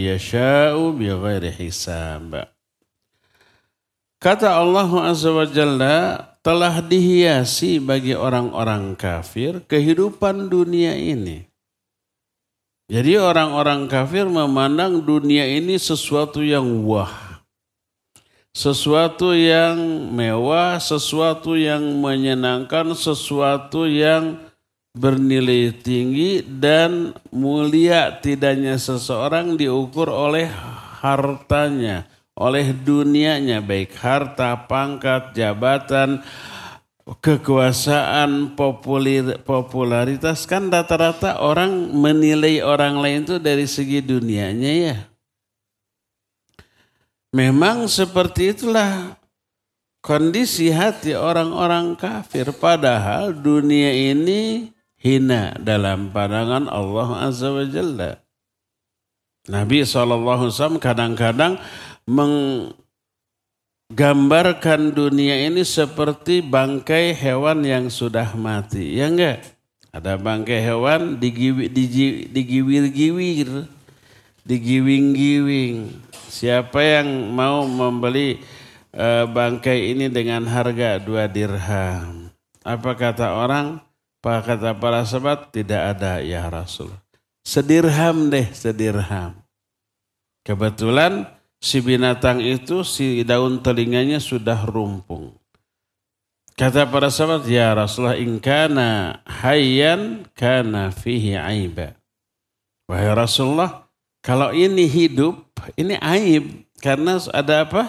yasha'u bighairi hisab. Kata Allah Azza wa Jalla, telah dihiasi bagi orang-orang kafir kehidupan dunia ini. Jadi orang-orang kafir memandang dunia ini sesuatu yang wah. Sesuatu yang mewah, sesuatu yang menyenangkan, sesuatu yang bernilai tinggi dan mulia. Tidaknya seseorang diukur oleh hartanya, oleh dunianya, baik harta, pangkat, jabatan, kekuasaan, popularitas. Kan rata-rata orang menilai orang lain itu dari segi dunianya ya. Memang seperti itulah kondisi hati orang-orang kafir. Padahal dunia ini hina dalam pandangan Allah Azza wa Jalla. Nabi SAW kadang-kadang menggambarkan dunia ini seperti bangkai hewan yang sudah mati. Ya enggak? Ada bangkai hewan digiwir-giwir, digiwing-giwing. Siapa yang mau membeli bangkai ini dengan harga 2 dirham? Apa kata orang? Apa kata para sahabat? Tidak ada ya Rasul. Sedirham deh, sedirham. Kebetulan si binatang itu, si daun telinganya sudah rumpung. Kata para sahabat, ya Rasulullah, in kana hayyan kana fihi aiba. Wahai Rasulullah, kalau ini hidup, ini aib. Karena ada apa?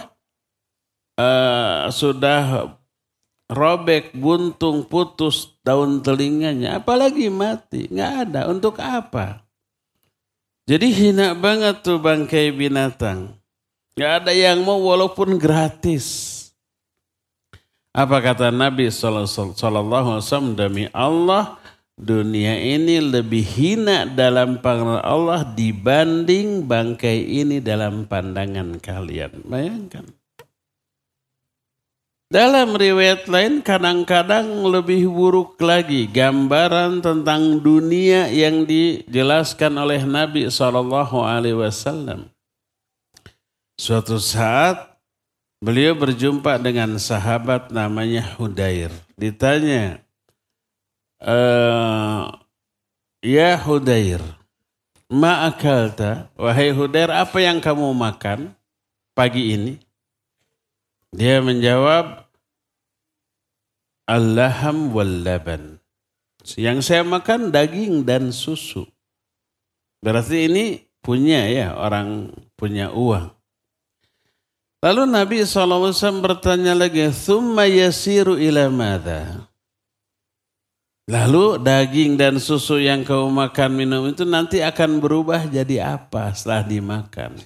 Sudah robek, buntung, putus daun telinganya. Apalagi mati, nggak ada. Untuk apa? Jadi hina banget tuh bangkai binatang. Nggak ada yang mau walaupun gratis. Apa kata Nabi SAW? Demi Allah, dunia ini lebih hina dalam pandangan Allah dibanding bangkai ini dalam pandangan kalian. Bayangkan. Dalam riwayat lain kadang-kadang lebih buruk lagi gambaran tentang dunia yang dijelaskan oleh Nabi SAW. Suatu saat beliau berjumpa dengan sahabat namanya Hudair. Ditanya, ya Hudair, ma akalta? Wahai Hudair, apa yang kamu makan pagi ini? Dia menjawab, al-laham wal-laban. Yang saya makan daging dan susu. Berarti ini punya ya, orang punya uang. Lalu Nabi SAW bertanya lagi, thumma yasiru ila madha? Lalu daging dan susu yang kau makan minum itu nanti akan berubah jadi apa setelah dimakan?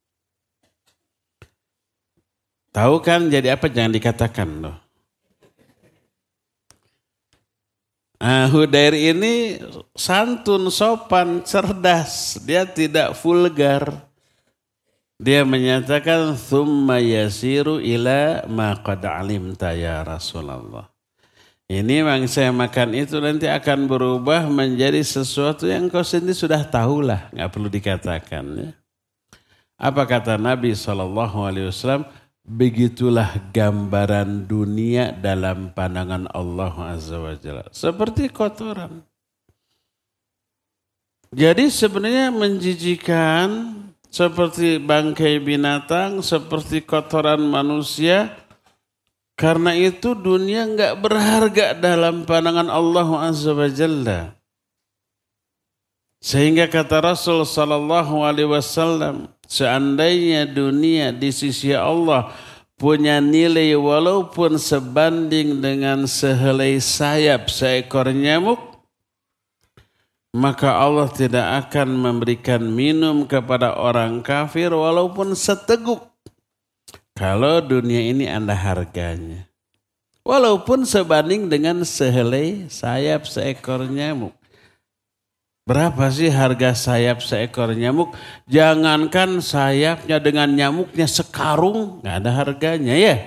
Tahu kan jadi apa? Jangan dikatakan loh. Hudair ini santun, sopan, cerdas. Dia tidak vulgar. Dia menyatakan, thumma yasiru ila ma qad alimta ya Rasulullah. Ini yang saya makan itu nanti akan berubah menjadi sesuatu yang kau sendiri sudah tahulah. Nggak perlu dikatakan. Ya. Apa kata Nabi SAW? Begitulah gambaran dunia dalam pandangan Allah Azza wa Jalla. Seperti kotoran. Jadi sebenarnya menjijikan seperti bangkai binatang, seperti kotoran manusia. Karena itu dunia enggak berharga dalam pandangan Allah Azza wa Jalla. Sehingga kata Rasul SAW, seandainya dunia di sisi Allah punya nilai walaupun sebanding dengan sehelai sayap seekor nyamuk, maka Allah tidak akan memberikan minum kepada orang kafir walaupun seteguk. Kalau dunia ini ada harganya. Walaupun sebanding dengan sehelai sayap seekor nyamuk. Berapa sih harga sayap seekor nyamuk? Jangankan sayapnya dengan nyamuknya sekarung, nggak ada harganya ya.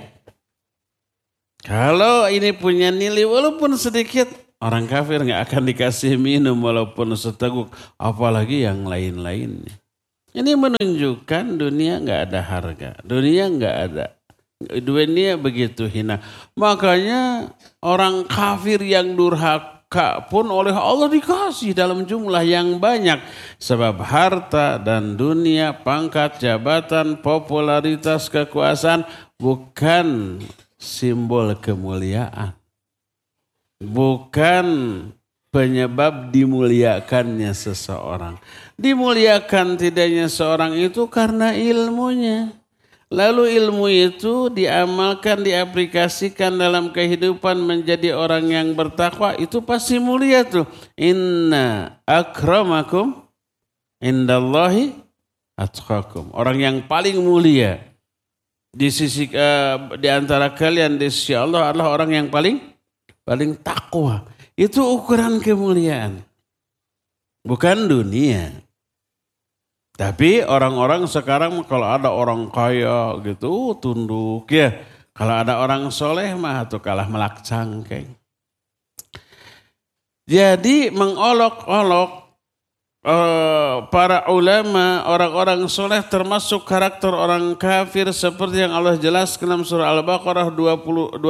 Kalau ini punya nilai walaupun sedikit, orang kafir nggak akan dikasih minum walaupun seteguk, apalagi yang lain-lainnya. Ini menunjukkan dunia nggak ada harga. Dunia nggak ada. Dunia begitu hina. Makanya orang kafir yang durhaka pun oleh Allah dikasih dalam jumlah yang banyak. Sebab harta dan dunia, pangkat, jabatan, popularitas, kekuasaan bukan simbol kemuliaan. Bukan penyebab dimuliakannya seseorang. Dimuliakan tidaknya seorang itu karena ilmunya. Lalu ilmu itu diamalkan, diaplikasikan dalam kehidupan menjadi orang yang bertakwa. Itu pasti mulia tuh. Inna akramakum indallahi atqakum. Orang yang paling mulia di sisi di antara kalian di sisi Allah adalah orang yang paling takwa. Itu ukuran kemuliaan. Bukan dunia. Tapi orang-orang sekarang kalau ada orang kaya gitu tunduk ya. Kalau ada orang soleh mah tuh kalah melak cangkeng. Jadi mengolok-olok para ulama, orang-orang soleh termasuk karakter orang kafir seperti yang Allah jelaskan dalam surah Al-Baqarah 212.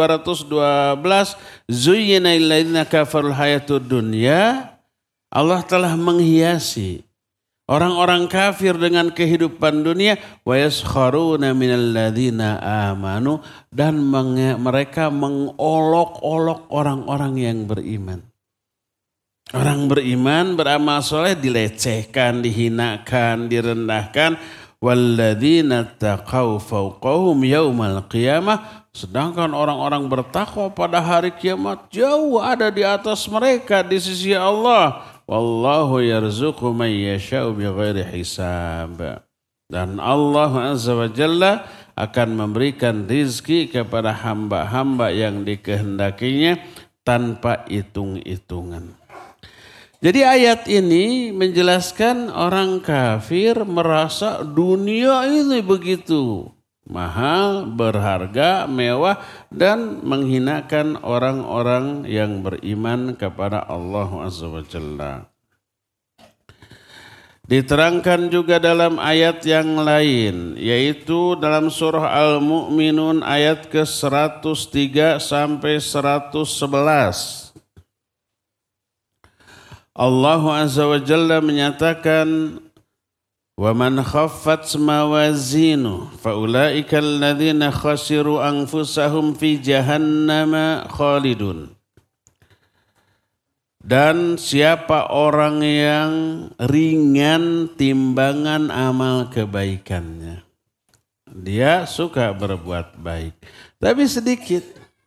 Zuyyina lilladzina kafarul hayatud dunya. Allah telah menghiasi orang-orang kafir dengan kehidupan dunia, wa yaskharuna minal ladzina amanu, dan mereka mengolok-olok orang-orang yang beriman. Orang beriman beramal soleh dilecehkan, dihinakan, direndahkan. Walladzina taqaw fawqahum yaumal qiyamah, sedangkan orang-orang bertakwa pada hari kiamat jauh ada di atas mereka di sisi Allah. Wallahu yarzuqu man yasha'u bighairi hisab. Dan Allah Azza wa Jalla akan memberikan rizki kepada hamba-hamba yang dikehendakinya tanpa hitung-hitungan. Jadi ayat ini menjelaskan orang kafir merasa dunia ini begitu mahal, berharga, mewah, dan menghinakan orang-orang yang beriman kepada Allah Azza wa Jalla. Diterangkan juga dalam ayat yang lain, yaitu dalam surah Al-Mu'minun ayat ke-103 sampai 111. Allah Azza wa Jalla menyatakan, وَمَنْ خَفَّتْ مَوَازِينُهُ فَأُولَٰئِكَ الَّذِينَ خَسِرُوا أَنفُسَهُمْ فِي جَهَنَّمَ خَالِدُونَ. Dan siapa orang yang ringan timbangan amal kebaikannya, dia suka berbuat baik, tapi sedikit,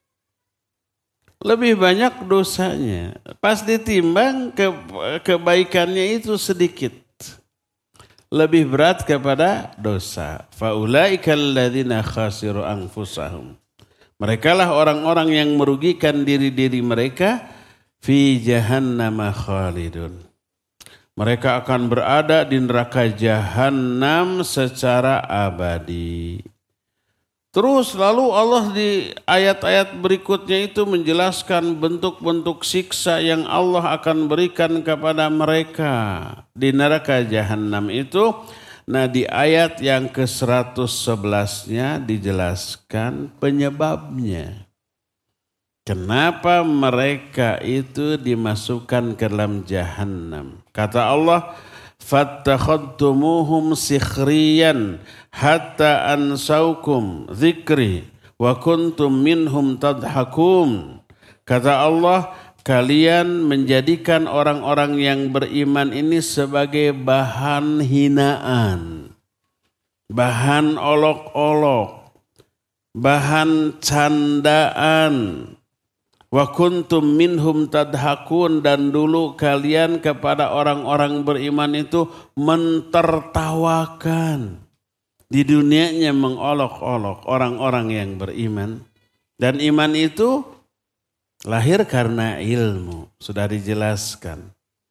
lebih banyak dosanya. Pas ditimbang kebaikannya itu sedikit, lebih berat kepada dosa. Faulaikal ladzina khasiru anfusahum. Merekalah orang-orang yang merugikan diri-diri mereka, fi jahannam khalidun. Mereka akan berada di neraka jahanam secara abadi. Terus lalu Allah di ayat-ayat berikutnya itu menjelaskan bentuk-bentuk siksa yang Allah akan berikan kepada mereka di neraka jahanam itu. Nah, di ayat yang ke-111-nya dijelaskan penyebabnya. Kenapa mereka itu dimasukkan ke dalam jahanam? Kata Allah, fattakhadtumuhum sikhriyan hatta ansaukum dzikri wa kuntum minhum tadhakun. Kata Allah, kalian menjadikan orang-orang yang beriman ini sebagai bahan hinaan, bahan olok-olok, bahan candaan. Wa kuntum minhum tadhakun, dan dulu kalian kepada orang-orang beriman itu mentertawakan. Di dunianya mengolok-olok orang-orang yang beriman. Dan iman itu lahir karena ilmu, sudah dijelaskan.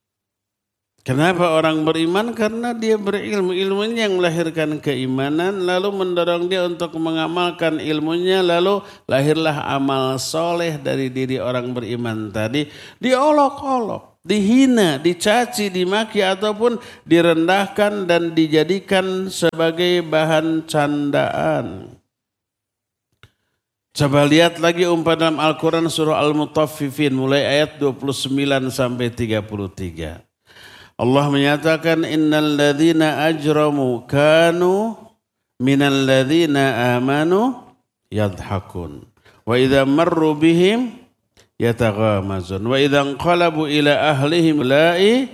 Kenapa orang beriman? Karena dia berilmu. Ilmunya yang melahirkan keimanan, lalu mendorong dia untuk mengamalkan ilmunya, lalu lahirlah amal soleh dari diri orang beriman tadi. Diolok-olok. dihina, dicaci, dimaki ataupun direndahkan dan dijadikan sebagai bahan candaan. Coba lihat lagi umpama dalam Al-Quran surah Al-Mutaffifin mulai ayat 29 sampai 33. Allah menyatakan innal ladzina ajramu kanu minal ladzina amanu yadhakun wa idza marru bihim yataghamazun wa idza anqalabu ila ahlihim la'i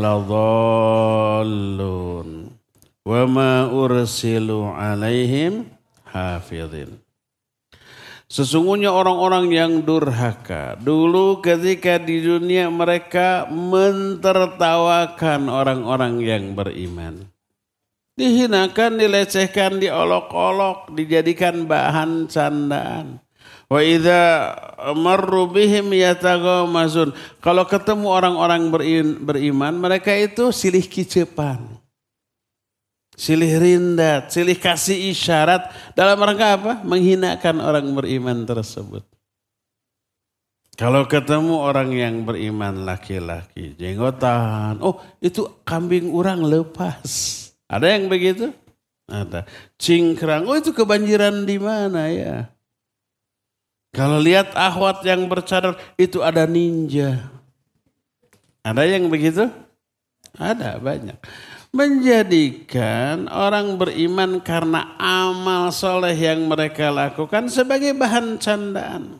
ladallun wa ma ursilu alaihim hafidhin. Sesungguhnya orang-orang yang durhaka dulu ketika di dunia mereka mentertawakan orang-orang yang beriman. Dihinakan, dilecehkan, diolok-olok, dijadikan bahan candaan. Wa idza marru bihim yataghamazun. Kalau ketemu orang-orang beriman, mereka itu silih kicepan. Silih rindat, silih kasih isyarat dalam rangka apa? Menghinakan orang beriman tersebut. Kalau ketemu orang yang beriman laki-laki, jenggotan, oh itu kambing orang lepas. Ada yang begitu? Ada. Cingkrang, oh itu kebanjiran di mana ya? Kalau lihat akhwat yang bercadar, itu ada ninja. Ada yang begitu? Ada, banyak. Menjadikan orang beriman karena amal soleh yang mereka lakukan sebagai bahan candaan.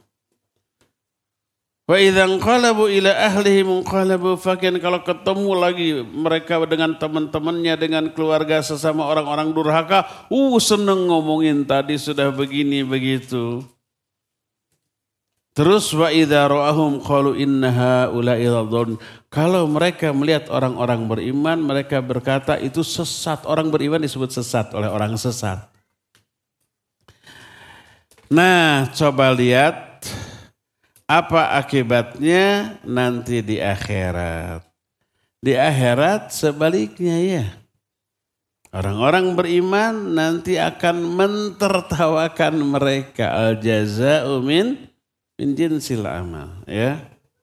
Wa idza qalabu ila ahlihim qalabu fakin, kalau ketemu lagi mereka dengan teman-temannya, dengan keluarga sesama orang-orang durhaka, seneng ngomongin tadi sudah begini begitu. Terus wa idza ra'ahum qalu inna haula'i dhallun. Kalau mereka melihat orang-orang beriman, mereka berkata itu sesat. Orang beriman disebut sesat oleh orang sesat. Nah, coba lihat apa akibatnya nanti di akhirat. Di akhirat sebaliknya ya. Orang-orang beriman nanti akan mentertawakan mereka. Al-jaza'u min jinsil amal, ya.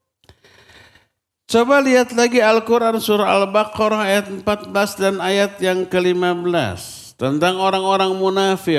Coba lihat lagi Al-Quran surah Al-Baqarah ayat 14 dan ayat yang ke-15 tentang orang-orang munafik.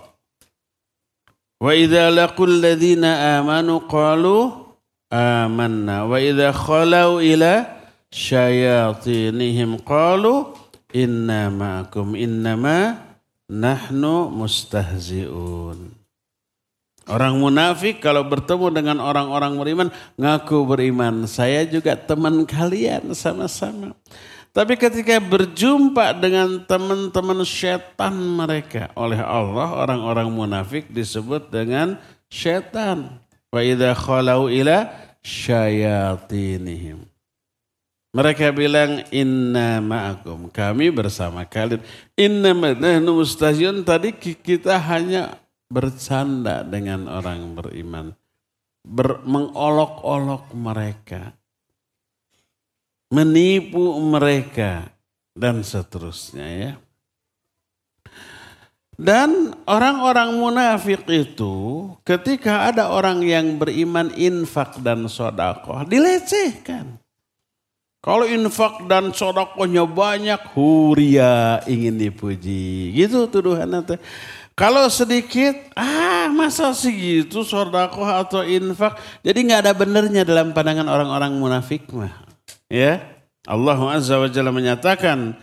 Wa idza laqul ladzina amanu qalu amanna wa idza khalau ila syayatinihim qalu inna ma'akum innama nahnu mustahzi'un. Orang munafik kalau bertemu dengan orang-orang beriman, ngaku beriman. Saya juga teman kalian sama-sama. Tapi ketika berjumpa dengan teman-teman syaitan mereka, oleh Allah orang-orang munafik disebut dengan syaitan. Wa idza khalau ila syayatinihim. Mereka bilang inna ma'akum, kami bersama kalian. Inna nahnu mustahzi'un, tadi kita hanya bercanda dengan orang beriman, mengolok-olok mereka, menipu mereka, dan seterusnya ya. Dan orang-orang munafik itu ketika ada orang yang beriman infak dan sedekah dilecehkan. Kalau infak dan sedekahnya banyak, huria ingin dipuji, gitu tuduhan nanti. Kalau sedikit, masa segitu sedekah atau infak. Jadi nggak ada benernya dalam pandangan orang-orang munafik mah. Ya, Allah Azza wa Jalla menyatakan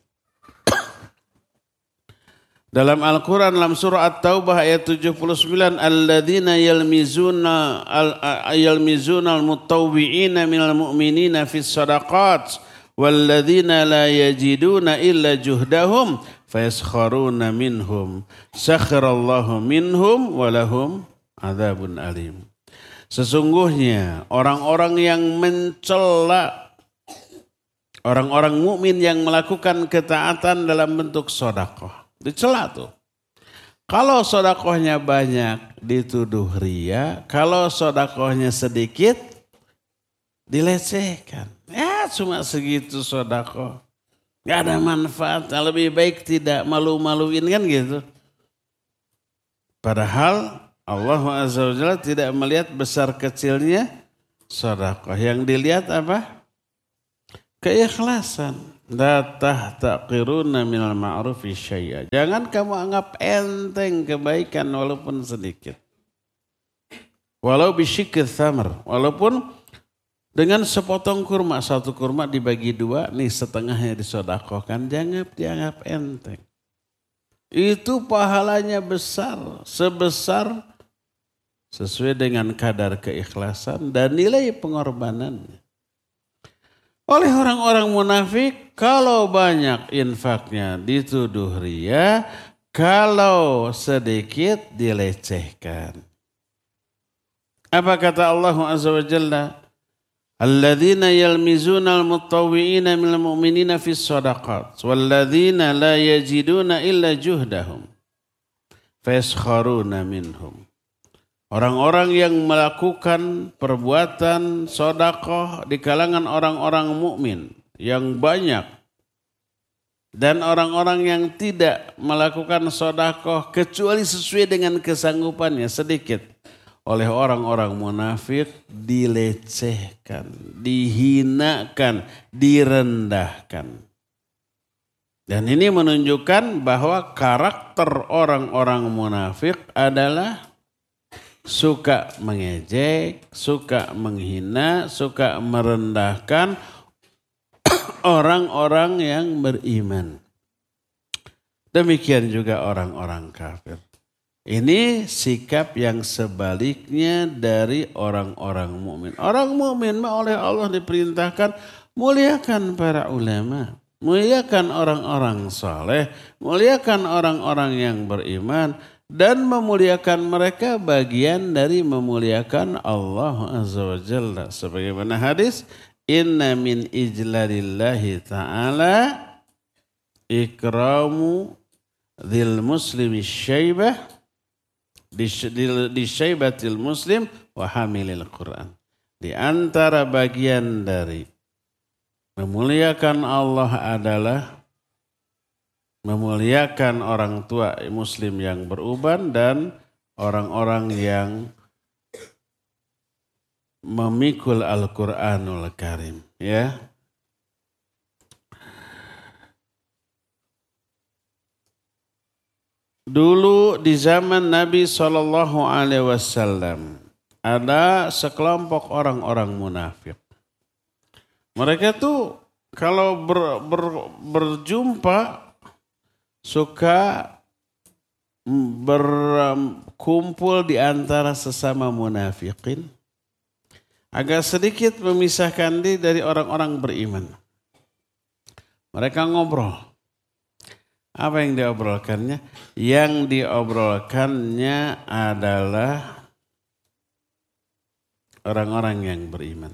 dalam Al-Quran dalam surah At-Taubah ayat 79, alladzina yalmizuna al-mutawwi'ina minal mu'minina fis sadaqat walladzina la yajiduna illa juhdahum fayaskharuna minhum sakharallahu minhum walahum adzabun alim. Sesungguhnya orang-orang yang mencela orang-orang mukmin yang melakukan ketaatan dalam bentuk sedekah, dicela tuh. Kalau sedekahnya banyak dituduh ria, kalau sedekahnya sedikit dilecehkan. Ya cuma segitu sedekah. Gak ada manfaat, lebih baik tidak malu-maluin kan gitu. Padahal Allah Azza wa Jalla tidak melihat besar kecilnya sedekah. Yang dilihat apa? keikhlasan. La tahtaqiruna minal ma'rufi syai'a. Jangan kamu anggap enteng kebaikan walaupun sedikit. Walau bisyikir thamar. Walaupun dengan sepotong kurma, satu kurma dibagi dua, nih setengahnya disedekahkan, jangan dianggap enteng. Itu pahalanya besar, sebesar sesuai dengan kadar keikhlasan dan nilai pengorbanannya. Oleh orang-orang munafik, kalau banyak infaknya dituduh riya, kalau sedikit dilecehkan. Apa kata Allah Azza wa Jalla? Alladzina yalmizuna al-mutawwi'ina minal mu'minina fis shadaqat walladzina la yajiduna illa juhdahum fayaskharuna minhum. Orang-orang yang melakukan perbuatan sedekah di kalangan orang-orang mukmin yang banyak dan orang-orang yang tidak melakukan sedekah kecuali sesuai dengan kesanggupannya sedikit, oleh orang-orang munafik dilecehkan, dihinakan, direndahkan. Dan ini menunjukkan bahwa karakter orang-orang munafik adalah suka mengejek, suka menghina, suka merendahkan orang-orang yang beriman. Demikian juga orang-orang kafir. Ini sikap yang sebaliknya dari orang-orang mukmin. Orang mukmin oleh Allah diperintahkan muliakan para ulama, muliakan orang-orang saleh, muliakan orang-orang yang beriman. Dan memuliakan mereka bagian dari memuliakan Allah Azza wa Jalla. Sebagaimana hadis, inna min ijlalillahi ta'ala ikramu dhil muslimi syaibah di syaibatil muslim wa hamilil Quran. Di antara bagian dari memuliakan Allah adalah memuliakan orang tua muslim yang beruban dan orang-orang yang memikul Al-Quranul Karim. Ya. Dulu di zaman Nabi SAW ada sekelompok orang-orang munafik. Mereka tuh kalau berjumpa suka berkumpul di antara sesama munafikin. Agak sedikit memisahkan diri dari orang-orang beriman. Mereka ngobrol. Apa yang diobrolkannya? Yang diobrolkannya adalah orang-orang yang beriman.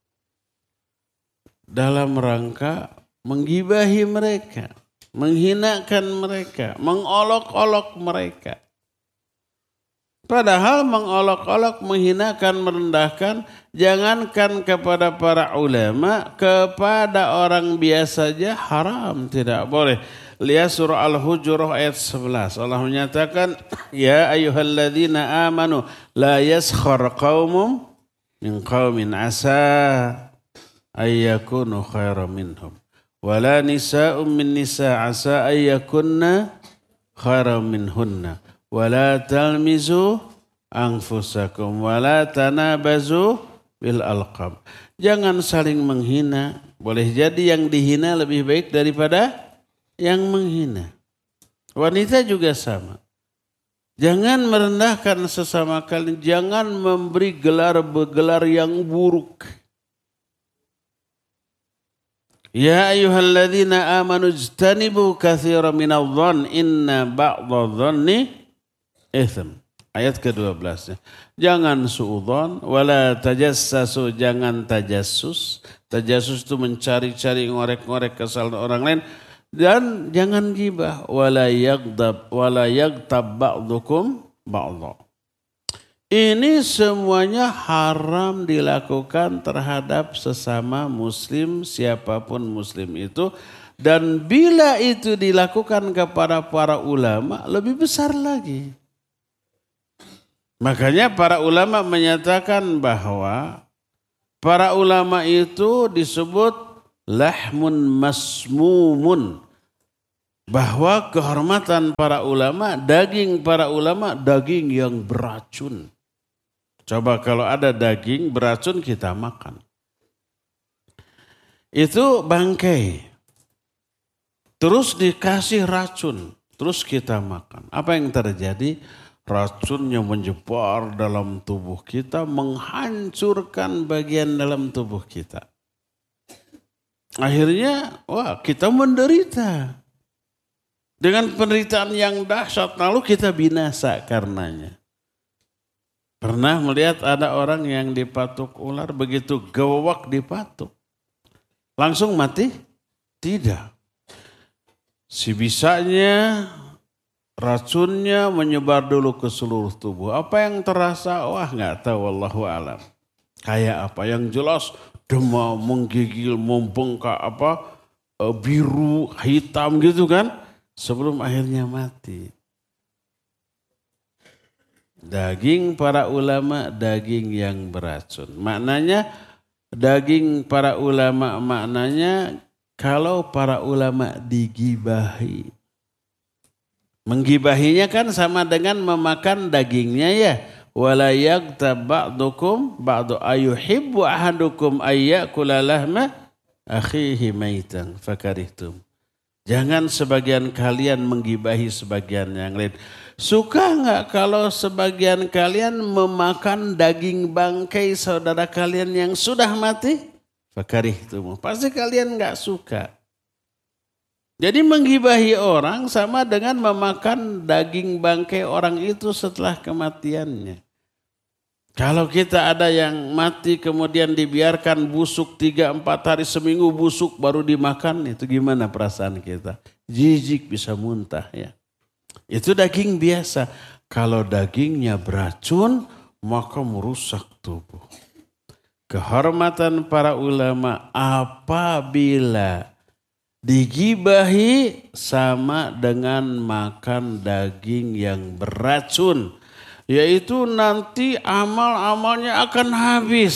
Dalam rangka menggibahi mereka, menghinakan mereka, mengolok-olok mereka. Padahal mengolok-olok, menghinakan, merendahkan, jangankan kepada para ulama, kepada orang biasa saja haram, tidak boleh. Lihat surah Al-Hujurat ayat 11. Allah menyatakan, ya ayyuhalladzina amanu la yaskhar qaumum min qaumin asa ayyakunu khairan minhum. Wala nisa'un min nisa' asa ayyakunna khairan minhunna. Wala talmizu anfusakum. Wala tanabazu bil alqab. Jangan saling menghina. Boleh jadi yang dihina lebih baik daripada yang menghina. Wanita juga sama. Jangan merendahkan sesama kalian. Jangan memberi gelar-gelar yang buruk. Ya ayyuhalladzina amanu ijtanibu katsiran minadh-dhann inna ba'dadh-dhanni itsm. Ayat ke-12. Jangan suudzon wala tajassasu, jangan tajassus. Tajassus itu mencari-cari, ngorek-ngorek kesalahan orang lain, dan jangan ghibah wala yaghtab ba'dukum ba'dha. Ini semuanya haram dilakukan terhadap sesama muslim, siapapun muslim itu. Dan bila itu dilakukan kepada para ulama, lebih besar lagi. Makanya para ulama menyatakan bahwa para ulama itu disebut lahmun masmumun. Bahwa kehormatan para ulama, daging yang beracun. Coba kalau ada daging beracun kita makan. Itu bangkai. Terus dikasih racun, terus kita makan. Apa yang terjadi? Racunnya menyebar dalam tubuh kita, menghancurkan bagian dalam tubuh kita. Akhirnya, kita menderita. Dengan penderitaan yang dahsyat, lalu kita binasa karenanya. Pernah melihat ada orang yang dipatuk ular, begitu gawak dipatuk. Langsung mati? Tidak. Si bisanya racunnya menyebar dulu ke seluruh tubuh. Apa yang terasa? Nggak tahu, wallahu alam. Kayak apa? Yang jelas demam, menggigil, membengkak, biru, hitam gitu kan. Sebelum akhirnya mati. Daging para ulama, daging yang beracun. Maknanya daging para ulama maknanya kalau para ulama digibahi. Menggibahinya kan sama dengan memakan dagingnya ya. Wala yaghtab ba'dukum ba'du ayuhibbu ahadukum ayyakula lahma akhihi maitan fakarihtum. Jangan sebagian kalian menggibahi sebagian yang lain. Suka enggak kalau sebagian kalian memakan daging bangkai saudara kalian yang sudah mati? Fakarihtum. Pasti kalian enggak suka. Jadi menggibahi orang sama dengan memakan daging bangkai orang itu setelah kematiannya. Kalau kita ada yang mati kemudian dibiarkan busuk 3-4 hari, seminggu busuk baru dimakan, itu gimana perasaan kita? Jijik, bisa muntah ya. Itu daging biasa. Kalau dagingnya beracun maka merusak tubuh. Kehormatan para ulama apabila digibahi sama dengan makan daging yang beracun. Yaitu nanti amal-amalnya akan habis.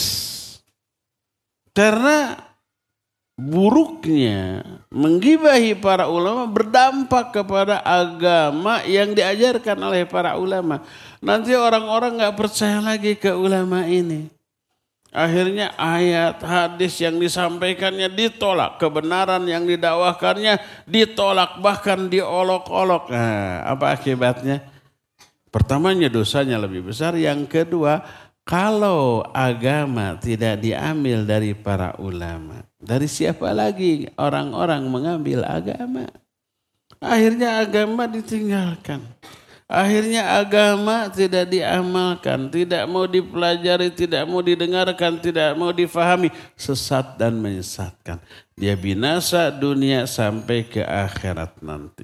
Karena buruknya menggibahi para ulama berdampak kepada agama yang diajarkan oleh para ulama. Nanti orang-orang gak percaya lagi ke ulama ini. Akhirnya ayat, hadis yang disampaikannya ditolak. Kebenaran yang didakwakannya ditolak, bahkan diolok-olok. Nah, apa akibatnya? Pertamanya dosanya lebih besar. Yang kedua, kalau agama tidak diambil dari para ulama, dari siapa lagi orang-orang mengambil agama? Akhirnya agama ditinggalkan. Akhirnya agama tidak diamalkan, tidak mau dipelajari, tidak mau didengarkan, tidak mau difahami. Sesat dan menyesatkan. Dia binasa dunia sampai ke akhirat nanti.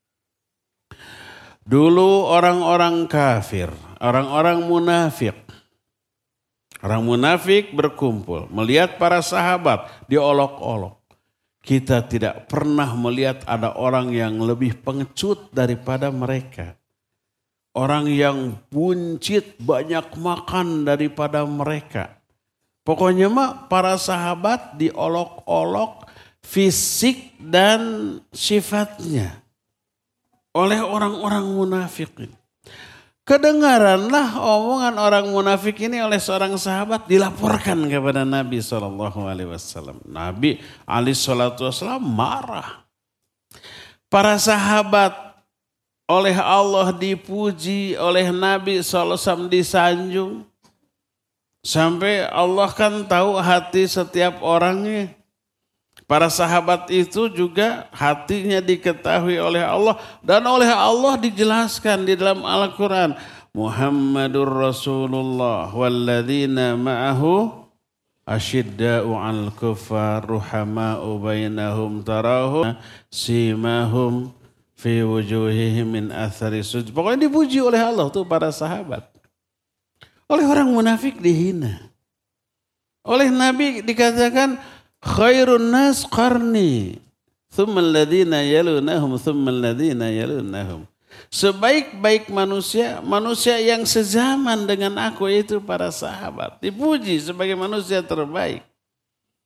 Dulu orang-orang kafir, orang-orang munafik. Orang munafik berkumpul, melihat para sahabat diolok-olok. Kita tidak pernah melihat ada orang yang lebih pengecut daripada mereka. Orang yang buncit, banyak makan daripada mereka. Pokoknya para sahabat diolok-olok fisik dan sifatnya oleh orang-orang munafik ini. Kedengaranlah omongan orang munafik ini oleh seorang sahabat, dilaporkan kepada Nabi SAW. Nabi SAW marah. Para sahabat oleh Allah dipuji, oleh Nabi SAW disanjung. Sampai Allah kan tahu hati setiap orangnya. Para sahabat itu juga hatinya diketahui oleh Allah. Dan oleh Allah dijelaskan di dalam Al-Quran. Muhammadur Rasulullah walladzina ma'ahu asyidda'u 'alal kuffar ruhama'u bainahum tarahum simahum fi wujuhihim min athari sujud. Pokoknya dipuji oleh Allah tuh para sahabat. Oleh orang munafik dihina. Oleh Nabi dikatakan khairun nas qarni thumma alladhina yalunahum thumma alladhina yalunahum. Sebaik-baik manusia, manusia yang sezaman dengan aku, yaitu para sahabat. Dipuji sebagai manusia terbaik.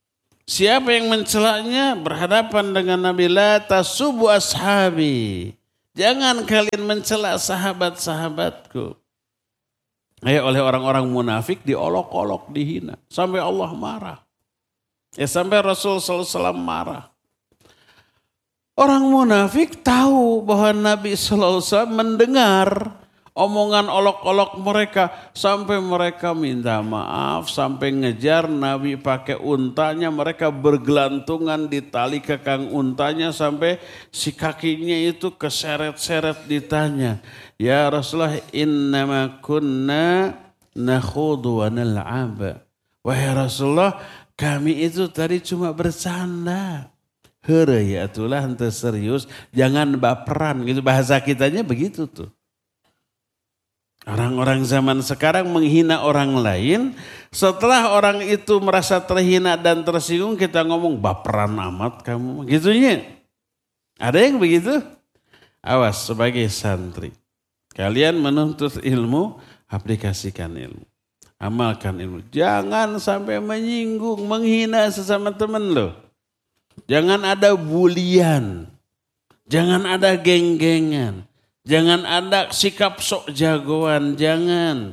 Siapa yang mencelanya berhadapan dengan Nabi, la tasubbu ashabi. Jangan kalian mencela sahabat-sahabatku. Oleh orang-orang munafik diolok-olok, dihina. Sampai Allah marah. Sampai Rasul SAW marah. Orang munafik tahu bahwa Nabi SAW mendengar omongan olok-olok mereka. Sampai mereka minta maaf, sampai ngejar Nabi pakai untanya. Mereka bergelantungan di tali kekang untanya sampai si kakinya itu keseret-seret ditanya. Ya Rasulullah, innama kunna nakhudu wa nal'ab. Wahai Rasulullah, kami itu tadi cuma bercanda. Heureuy atulah henteu serius, jangan baperan gitu, bahasa kitanya begitu tuh. Orang-orang zaman sekarang menghina orang lain, setelah orang itu merasa terhina dan tersinggung kita ngomong baperan amat kamu, gitunya. Ada yang begitu? Awas sebagai santri. Kalian menuntut ilmu, aplikasikan ilmu. Amalkan ilmu. Jangan sampai menyinggung, menghina sesama teman lo. Jangan ada bulian. Jangan ada geng-gengan. Jangan ada sikap sok jagoan. Jangan.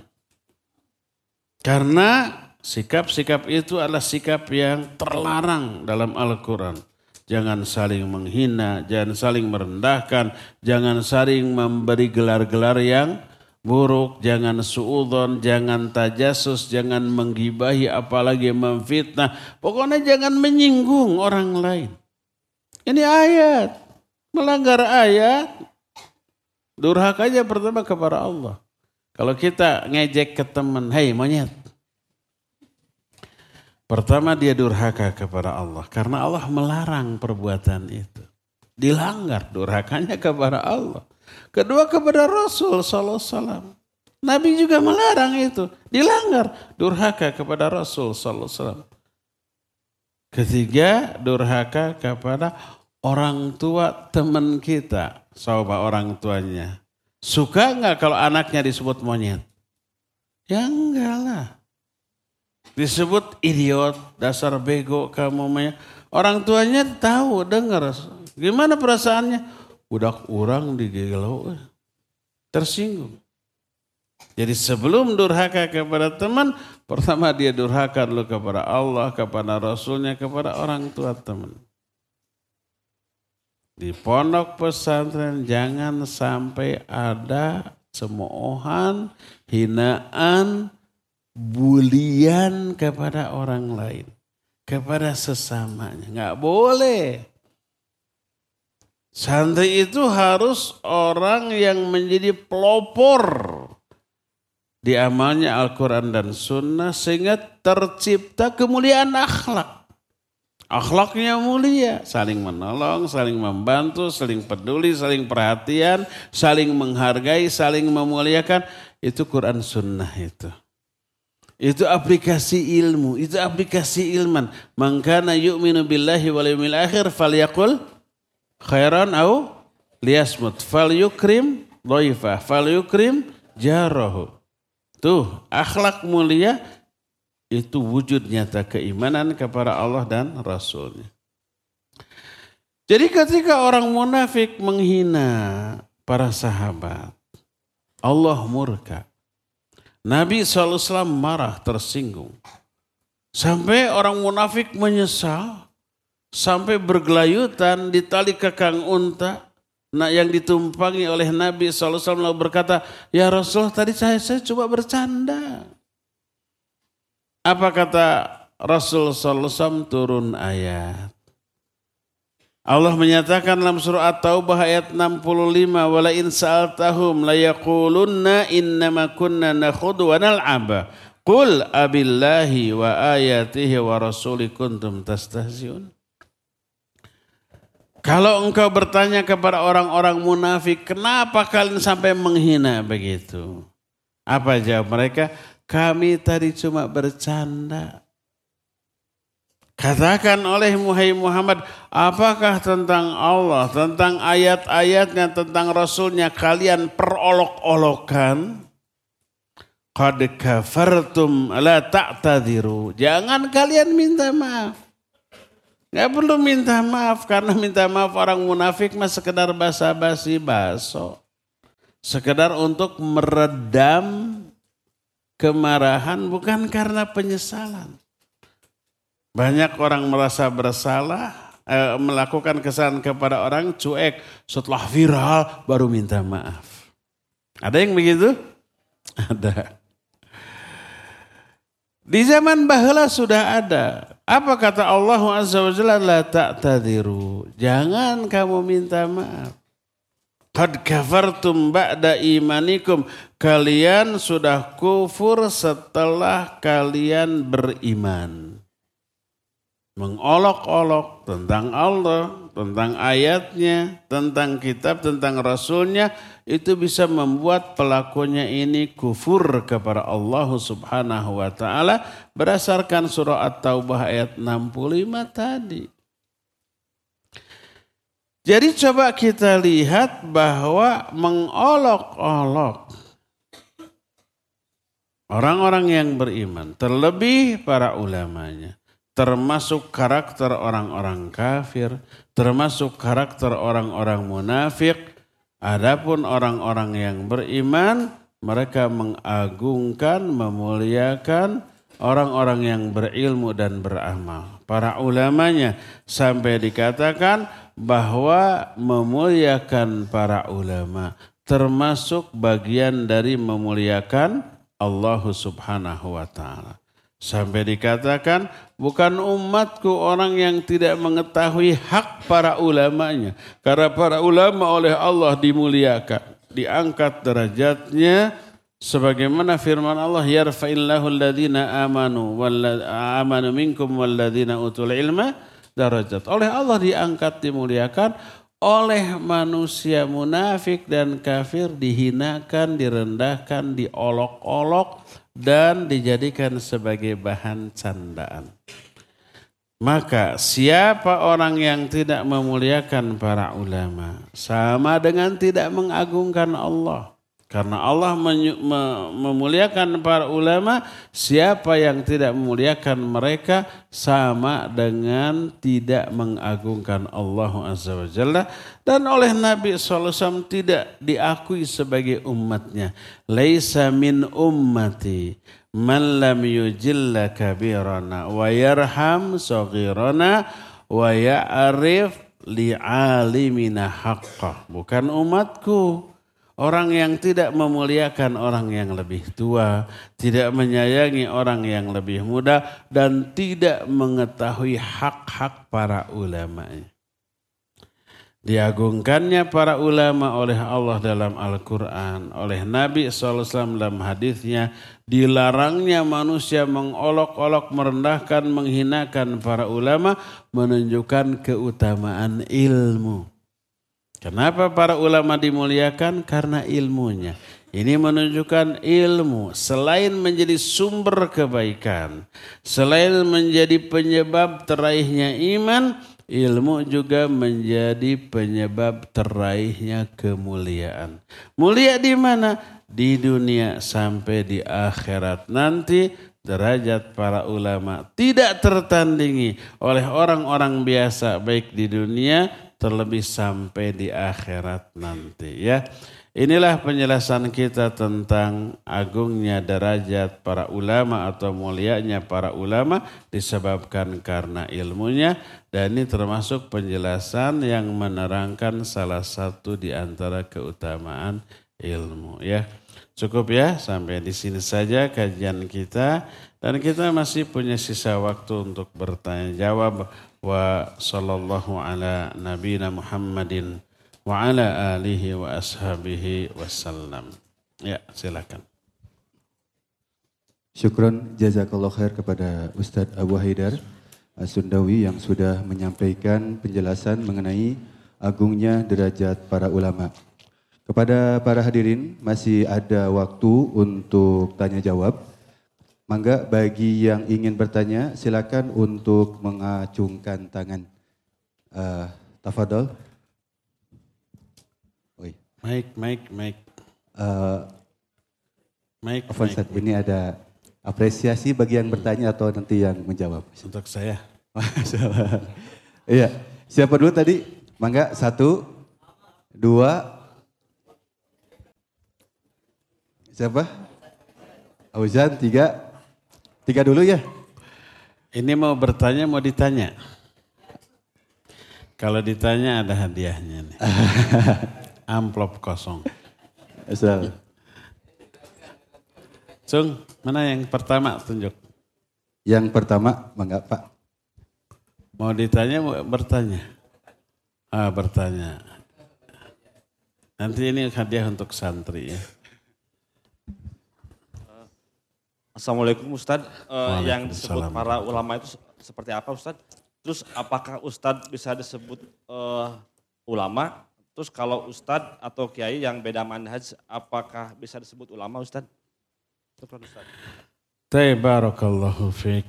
Karena sikap-sikap itu adalah sikap yang terlarang dalam Al-Quran. Jangan saling menghina, jangan saling merendahkan, jangan saling memberi gelar-gelar yang buruk, jangan suudzon, jangan tajasus, jangan menggibahi, apalagi memfitnah. Pokoknya jangan menyinggung orang lain. Ini ayat, melanggar ayat, durhakanya pertama kepada Allah. Kalau kita ngejek ke teman, hei monyet. Pertama dia durhaka kepada Allah, karena Allah melarang perbuatan itu. Dilanggar durhakanya kepada Allah. Kedua kepada Rasul SAW. Nabi juga melarang itu. Dilanggar durhaka kepada Rasul SAW. Ketiga durhaka kepada orang tua teman kita. Coba orang tuanya. Suka enggak kalau anaknya disebut monyet? Ya enggak lah. Disebut idiot, dasar bego kamu. Orang tuanya tahu, dengar. Gimana perasaannya? Budak orang digelo, tersinggung. Jadi sebelum durhaka kepada teman, pertama dia durhaka dulu kepada Allah, kepada Rasulnya, kepada orang tua teman. Di pondok pesantren jangan sampai ada cemoohan, hinaan, bulian kepada orang lain. Kepada sesamanya. Nggak boleh. Santri itu harus orang yang menjadi pelopor di amalnya Al-Quran dan Sunnah sehingga tercipta kemuliaan akhlak. Akhlaknya mulia, saling menolong, saling membantu, saling peduli, saling perhatian, saling menghargai, saling memuliakan. Itu Quran Sunnah itu. Itu aplikasi ilmu, itu aplikasi ilman. Man kana yu'minu billahi wal yawmil akhir falyaqul khairan au liyasmut, falyukrim dhaifah, falyukrim jarahu. Tuh, akhlak mulia itu wujud nyata keimanan kepada Allah dan Rasulnya. Jadi ketika orang munafik menghina para sahabat, Allah murka. Nabi SAW marah, tersinggung. Sampai orang munafik menyesal. Sampai bergelayutan di tali kekang unta. Nah, yang ditumpangi oleh Nabi SAW lalu berkata, ya Rasul tadi saya coba bercanda. Apa kata Rasul SAW? Turun ayat. Allah menyatakan dalam surah At-Taubah ayat 65, wala in sa'altahum la yaqulunna innama kunna nakhudu wa nal'ab. Qul abillahi wa ayatihi wa rasuli kuntum tastahzi'un. Kalau engkau bertanya kepada orang-orang munafik, kenapa kalian sampai menghina begitu? Apa jawab mereka? Kami tadi cuma bercanda. Katakan oleh Muhammad, apakah tentang Allah, tentang ayat-ayatnya, tentang Rasulnya kalian perolok-olokan? Qad kafartum la ta'tadiru. Jangan kalian minta maaf. Gak perlu minta maaf, karena minta maaf orang munafik mah sekedar basa-basi baso. Sekedar untuk meredam kemarahan, bukan karena penyesalan. Banyak orang merasa bersalah, melakukan kesalahan kepada orang, cuek. Setelah viral baru minta maaf. Ada yang begitu? Ada. Di zaman baheula sudah ada. Apa kata Allah Azza wa Jalla? La ta'tadiru. Jangan kamu minta maaf. Qad kafartum ba'da imanikum. Kalian sudah kufur setelah kalian beriman. Mengolok-olok tentang Allah, tentang ayatnya, tentang kitab, tentang rasulnya, itu bisa membuat pelakunya ini kufur kepada Allah Subhanahu wa ta'ala berdasarkan surah At-Taubah ayat 65 tadi. Jadi coba kita lihat bahwa mengolok-olok orang-orang yang beriman, terlebih para ulamanya, termasuk karakter orang-orang kafir, termasuk karakter orang-orang munafik. Adapun orang-orang yang beriman, mereka mengagungkan, memuliakan orang-orang yang berilmu dan beramal. Para ulamanya sampai dikatakan bahwa memuliakan para ulama termasuk bagian dari memuliakan Allah Subhanahu wa ta'ala. Sampai dikatakan bukan umatku orang yang tidak mengetahui hak para ulamanya. Karena para ulama oleh Allah dimuliakan, diangkat derajatnya. Sebagaimana firman Allah, yarfa'illahu alladhina amanu minkum walladhina utul ilma darajat. Oleh Allah diangkat, dimuliakan. Oleh manusia munafik dan kafir dihinakan, direndahkan, diolok-olok, dan dijadikan sebagai bahan candaan. Maka siapa orang yang tidak memuliakan para ulama sama dengan tidak mengagungkan Allah. Karena Allah memuliakan para ulama, siapa yang tidak memuliakan mereka sama dengan tidak mengagungkan Allah Azza wa Jalla. Dan oleh Nabi SAW tidak diakui sebagai umatnya. Laisa min ummati man lam yujilla kabirana wa yarham saghirana wa ya'rif li'alimina haqqah. Bukan umatku orang yang tidak memuliakan orang yang lebih tua, tidak menyayangi orang yang lebih muda, dan tidak mengetahui hak-hak para ulamanya. Diagungkannya para ulama oleh Allah dalam Al-Quran, oleh Nabi SAW dalam hadisnya, dilarangnya manusia mengolok-olok, merendahkan, menghinakan para ulama, menunjukkan keutamaan ilmu. Kenapa para ulama dimuliakan? Karena ilmunya. Ini menunjukkan ilmu selain menjadi sumber kebaikan, selain menjadi penyebab teraihnya iman, ilmu juga menjadi penyebab teraihnya kemuliaan. Mulia di mana? Di dunia sampai di akhirat nanti. Derajat para ulama tidak tertandingi oleh orang-orang biasa baik di dunia terlebih sampai di akhirat nanti ya. Inilah penjelasan kita tentang agungnya derajat para ulama atau mulianya para ulama disebabkan karena ilmunya, dan ini termasuk penjelasan yang menerangkan salah satu di antara keutamaan ilmu ya. Cukup ya, sampai di sini saja kajian kita, dan kita masih punya sisa waktu untuk bertanya jawab. Wa sallallahu ala nabiyina Muhammadin wa ala alihi wa ashabihi wasallam. Ya, silakan. Syukron jazakallah khair kepada Ustadz Abu Haidar As-Sundawi yang sudah menyampaikan penjelasan mengenai agungnya derajat para ulama. Kepada para hadirin masih ada waktu untuk tanya jawab. Mangga bagi yang ingin bertanya silakan untuk mengacungkan tangan. Tafadhol. Mic. Ustaz, ini ada apresiasi bagi yang bertanya atau nanti yang menjawab? Untuk saya. Iya, siapa dulu tadi? Mangga, 1, 2, siapa? Auzan, 3. 3 dulu ya. Ini mau bertanya, mau ditanya? Kalau ditanya ada hadiahnya nih. Amplop kosong. Asal. Cung, mana yang pertama tunjuk? Yang pertama, mangga Pak. Mau ditanya, mau bertanya? Bertanya. Nanti ini hadiah untuk santri ya. Assalamualaikum Ustadz. Yang disebut para ulama itu seperti apa Ustadz? Terus apakah Ustadz bisa disebut ulama? Terus kalau Ustadz atau Kiai yang beda manhaj, apakah bisa disebut ulama Ustadz? Barakallahu fiik.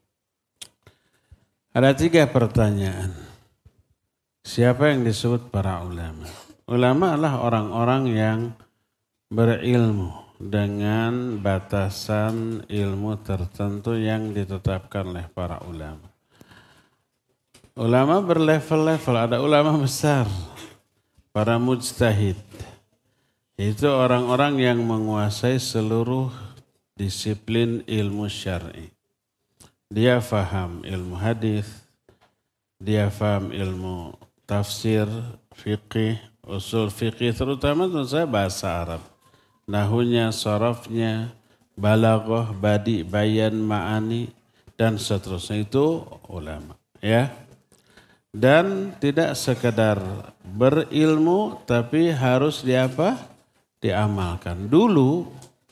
Ada 3 pertanyaan. Siapa yang disebut para ulama? Ulama adalah orang-orang yang berilmu dengan batasan ilmu tertentu yang ditetapkan oleh para ulama. Ulama berlevel-level, ada ulama besar, para mujtahid. Itu orang-orang yang menguasai seluruh disiplin ilmu syar'i. Dia faham ilmu hadis, dia faham ilmu tafsir, fikih, usul fikih, terutama tentu saja bahasa Arab. Nahunya, sorofnya, balaghah, badi, bayan, ma'ani, dan seterusnya itu ulama. Ya. Dan tidak sekedar berilmu, tapi harus diamalkan. Dulu,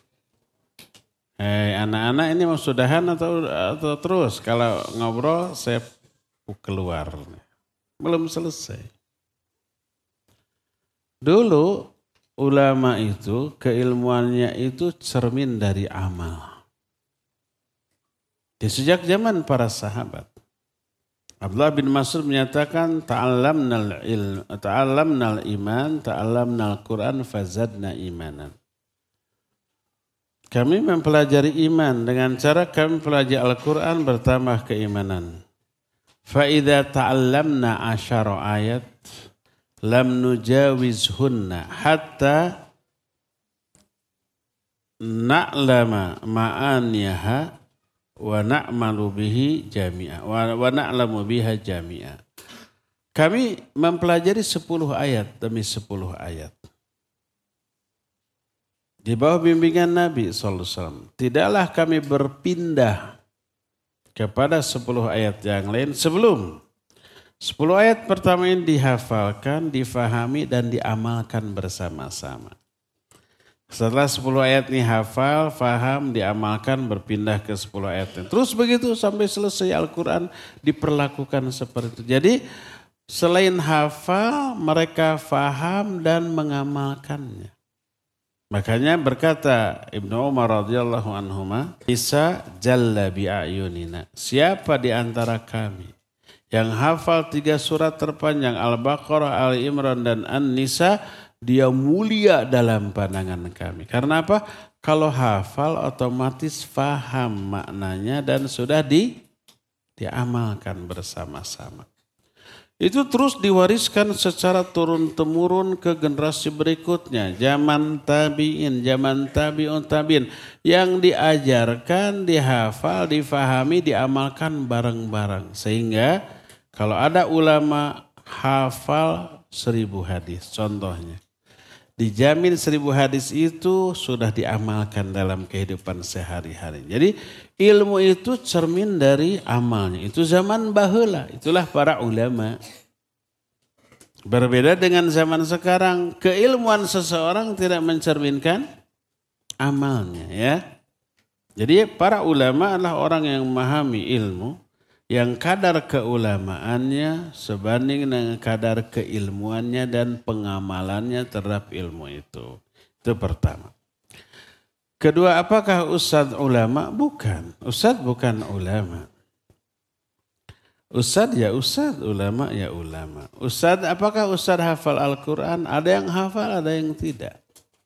anak-anak ini mau sudahan atau terus? Kalau ngobrol saya keluar. Belum selesai. Dulu ulama itu keilmuannya itu cermin dari amal. Di sejak zaman para sahabat. Abdullah bin Mas'ud menyatakan ta'allamnal iman, ta'allamnal Qur'an fazadna imanan. Kami mempelajari iman dengan cara kami mempelajari Al-Quran bertambah keimanan. Fa'idha ta'allamna 10 ayat lam nujawizhunna hatta na'lama ma'aniyaha wa na'malu bihi jami'a wa na'lamu biha jami'a. Kami mempelajari 10 ayat demi 10 ayat. Di bawah bimbingan Nabi SAW. Tidaklah kami berpindah kepada 10 ayat yang lain sebelum 10 ayat pertama ini dihafalkan, difahami dan diamalkan bersama-sama. Setelah 10 ayat ini hafal, faham, diamalkan, berpindah ke 10 ayat. Terus begitu sampai selesai Al-Quran diperlakukan seperti itu. Jadi selain hafal, mereka faham dan mengamalkannya. Makanya berkata Ibnu Umar radhiyallahu anhuma, "Isa jalla bi'ayunina." Siapa di antara kami yang hafal 3 surat terpanjang Al-Baqarah, Al-Imran dan An-Nisa, dia mulia dalam pandangan kami. Karena apa? Kalau hafal otomatis faham maknanya dan sudah diamalkan bersama-sama. Itu terus diwariskan secara turun-temurun ke generasi berikutnya. Zaman tabi'in, zaman tabi'un tabi'in. Yang diajarkan, dihafal, difahami, diamalkan bareng-bareng. Sehingga kalau ada ulama hafal 1000 hadis contohnya. Dijamin 1000 hadis itu sudah diamalkan dalam kehidupan sehari-hari. Jadi ilmu itu cermin dari amalnya. Itu zaman baheula, itulah para ulama. Berbeda dengan zaman sekarang, keilmuan seseorang tidak mencerminkan amalnya ya. Jadi para ulama adalah orang yang memahami ilmu, yang kadar keulamaannya sebanding dengan kadar keilmuannya dan pengamalannya terhadap ilmu itu. Itu pertama. Kedua, apakah ustadz ulama? Bukan. Ustadz bukan ulama. Ustadz ya ustadz, ulama ya ulama. Ustadz, apakah ustadz hafal Al-Quran? Ada yang hafal, ada yang tidak.